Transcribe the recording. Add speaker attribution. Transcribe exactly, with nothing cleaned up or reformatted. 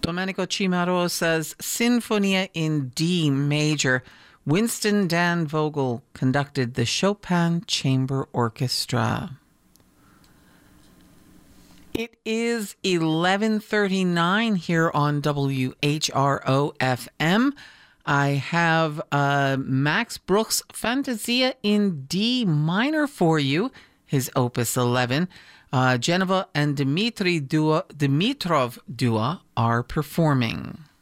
Speaker 1: Domenico Cimaro says Sinfonia in D major. Winston Dan Vogel conducted the Chopin Chamber Orchestra. It is eleven thirty-nine here on W H R O F M. I have uh, Max Bruch's Fantasia in D minor for you, his Opus eleven. Uh, Geneva and Dmitri Dua, Dimitrov Dua are performing.